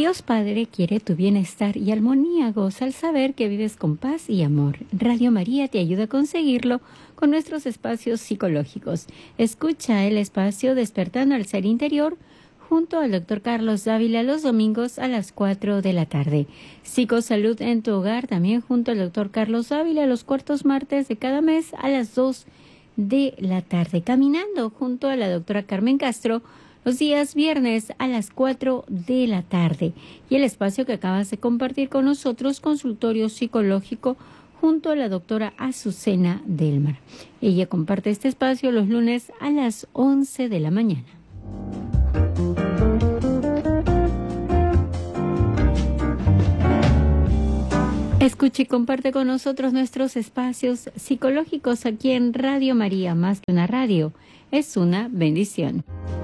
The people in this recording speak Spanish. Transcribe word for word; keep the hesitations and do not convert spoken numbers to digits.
Dios Padre quiere tu bienestar y armonía. Goza al saber que vives con paz y amor. Radio María te ayuda a conseguirlo con nuestros espacios psicológicos. Escucha el espacio Despertando al Ser Interior junto al doctor Carlos Dávila los domingos a las cuatro de la tarde. Psicosalud en tu hogar también junto al doctor Carlos Dávila los cuartos martes de cada mes a las dos de la tarde. Caminando junto a la doctora Carmen Castro los días viernes a las cuatro de la tarde. Y el espacio que acabas de compartir con nosotros, consultorio psicológico, junto a la doctora Azucena Delmar. Ella comparte este espacio los lunes a las once de la mañana. Escucha y comparte con nosotros nuestros espacios psicológicos aquí en Radio María. Más que una radio, es una bendición.